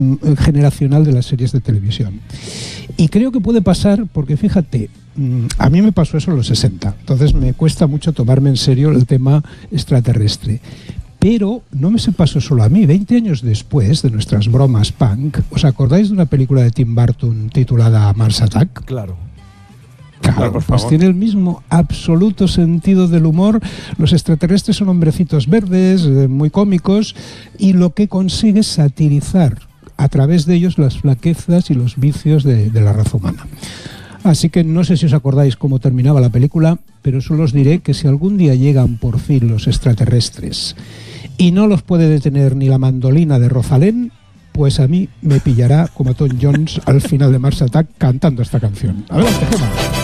generacional de las series de televisión. Y creo que puede pasar porque, fíjate, a mí me pasó eso en los 60, entonces me cuesta mucho tomarme en serio el tema extraterrestre. Pero no me se pasó solo a mí. 20 años después de nuestras bromas punk, ¿os acordáis de una película de Tim Burton titulada Mars Attack? Claro. Claro, pues tiene el mismo absoluto sentido del humor. Los extraterrestres son hombrecitos verdes, muy cómicos, y lo que consigue es satirizar a través de ellos las flaquezas y los vicios de la raza humana. Así que no sé si os acordáis cómo terminaba la película, pero solo os diré que si algún día llegan por fin los extraterrestres y no los puede detener ni la mandolina de Rosalén, pues a mí me pillará como a Tom Jones al final de Mars Attack cantando esta canción. Adelante, Gemma.